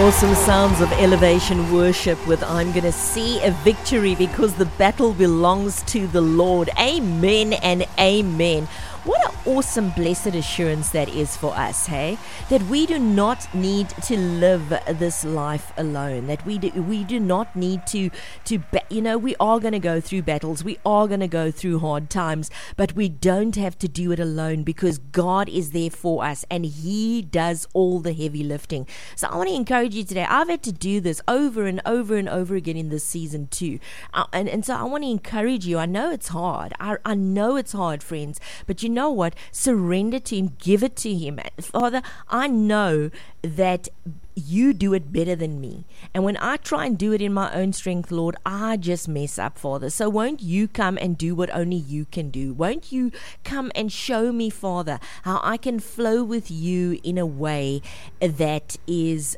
Awesome sounds of elevation worship with I'm Gonna See a Victory because the battle belongs to the Lord. Amen and amen. What an awesome blessed assurance that is for us, hey? That we do not need to live this life alone. That we do not need to we are going to go through battles. We are going to go through hard times, but we don't have to do it alone because God is there for us and He does all the heavy lifting. So I want to encourage you today. I've had to do this over and over and over again in this season too. And so I want to encourage you. I know it's hard. I know it's hard, friends, but you know what? Surrender to Him. Give it to Him. Father, I know that You do it better than me. And when I try and do it in my own strength, Lord, I just mess up, Father. So won't You come and do what only You can do? Won't You come and show me, Father, how I can flow with You in a way that is,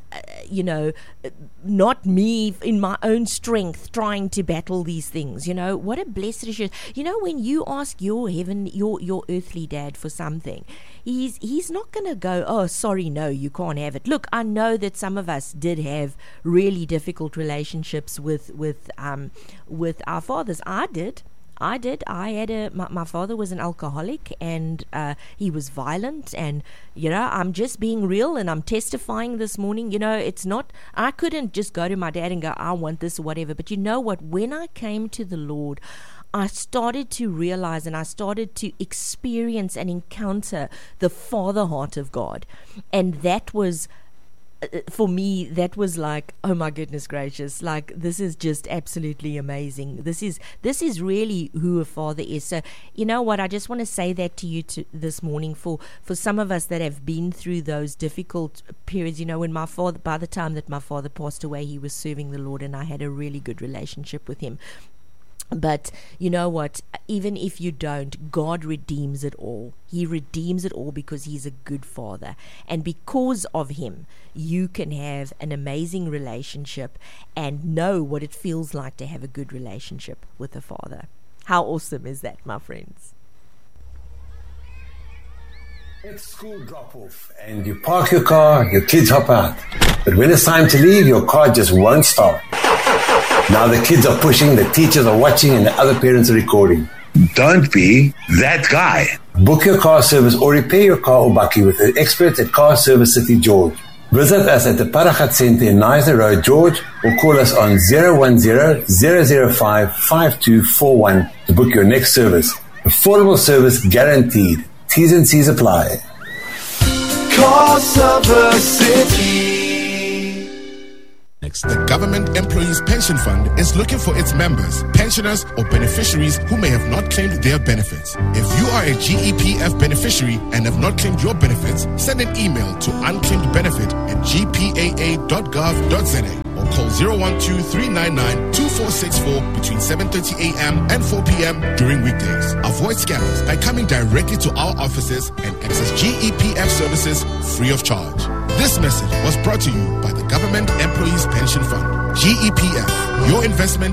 not me in my own strength trying to battle these things. What a blessed assurance. When you ask your earthly dad for something, he's not going to go, oh, sorry, no, you can't have it. Look, I know that some of us did have really difficult relationships with our fathers. I did. My father was an alcoholic and he was violent, and I'm just being real and I'm testifying this morning. It's not, I couldn't just go to my dad and go, I want this or whatever. But you know what? When I came to the Lord, I started to realize and I started to experience and encounter the Father heart of God. And that was, for me, that was like, oh my goodness gracious, like this is just absolutely amazing. This is really who a father is. So you know what, I just want to say that to you this morning for some of us that have been through those difficult periods. When my father, by the time that my father passed away, he was serving the Lord and I had a really good relationship with him. But you know what, even if you don't, God redeems it all. He redeems it all because He's a good Father. And because of Him, you can have an amazing relationship and know what it feels like to have a good relationship with a Father. How awesome is that, my friends? It's school drop-off and you park your car, your kids hop out. But when it's time to leave, your car just won't start. Now the kids are pushing, the teachers are watching, and the other parents are recording. Don't be that guy. Book your car service or repair your car or bakkie with the experts at Car Service City George. Visit us at the Paragat Centre in Nizer Road, George, or call us on 010-005-5241 to book your next service. Affordable service guaranteed. T's and C's apply. Car Service City. The Government Employees Pension Fund is looking for its members, pensioners, or beneficiaries who may have not claimed their benefits. If you are a GEPF beneficiary and have not claimed your benefits, send an email to unclaimedbenefit@gpaa.gov.za or call 012-399-2464 between 7:30 a.m. and 4 p.m. during weekdays. Avoid scammers by coming directly to our offices and access GEPF services free of charge. This message was brought to you by the Government Employees Pension Fund. GEPF, your investment